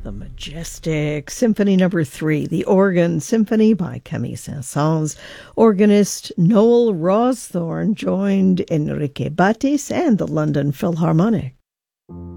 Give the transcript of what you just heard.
The majestic Symphony Number 3, the Organ Symphony by Camille Saint-Saëns. Organist Noel Rawsthorne joined Enrique Batis and the London Philharmonic.